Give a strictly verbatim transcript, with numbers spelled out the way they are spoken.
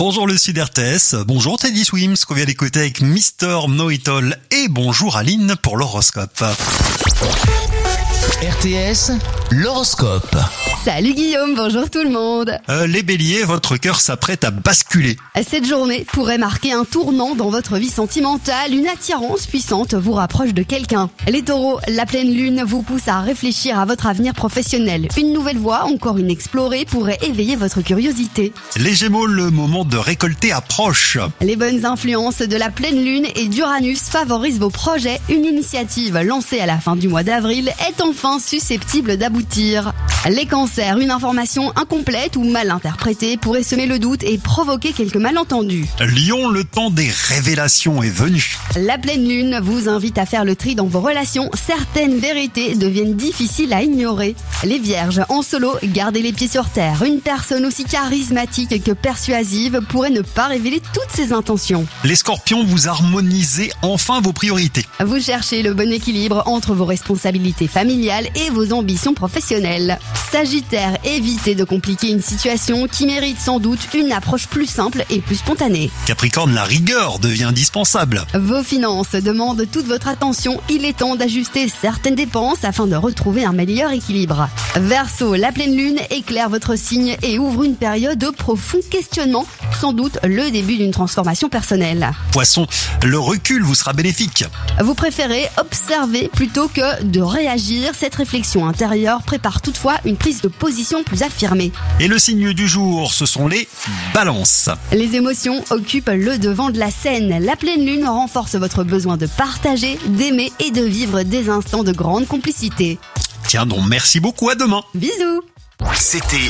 Bonjour le Sud R T S, bonjour Teddy Swims qu'on vient d'écouter avec Mister Know-It-All et bonjour Aline pour l'horoscope. R T S, l'horoscope. Salut Guillaume, bonjour tout le monde. Euh, les béliers, votre cœur s'apprête à basculer. Cette journée pourrait marquer un tournant dans votre vie sentimentale, une attirance puissante vous rapproche de quelqu'un. Les taureaux, la pleine lune vous pousse à réfléchir à votre avenir professionnel. Une nouvelle voie, encore inexplorée, pourrait éveiller votre curiosité. Les gémeaux, le moment de récolter approche. Les bonnes influences de la pleine lune et d'Uranus favorisent vos projets. Une initiative lancée à la fin du mois d'avril est enfin susceptible d'aboutir. Les cancers, une information incomplète ou mal interprétée pourrait semer le doute et provoquer quelques malentendus. Lion, le temps des révélations est venu. La pleine lune vous invite à faire le tri dans vos relations. Certaines vérités deviennent difficiles à ignorer. Les vierges, en solo, gardez les pieds sur terre. Une personne aussi charismatique que persuasive pourrait ne pas révéler toutes ses intentions. Les scorpions, vous harmonisez enfin vos priorités. Vous cherchez le bon équilibre entre vos responsabilités familiales et vos ambitions professionnelles. Sagittaire, évitez de compliquer une situation qui mérite sans doute une approche plus simple et plus spontanée. Capricorne, la rigueur devient indispensable. Vos finances demandent toute votre attention. Il est temps d'ajuster certaines dépenses afin de retrouver un meilleur équilibre. Verseau, la pleine lune éclaire votre signe et ouvre une période de profond questionnement, sans doute le début d'une transformation personnelle. Poisson, le recul vous sera bénéfique. Vous préférez observer plutôt que de réagir. Cette réflexion intérieure prépare toutefois une prise de position plus affirmée. Et le signe du jour, ce sont les balances. Les émotions occupent le devant de la scène. La pleine lune renforce votre besoin de partager, d'aimer et de vivre des instants de grande complicité. Tiens donc, merci beaucoup, à demain. Bisous. C'était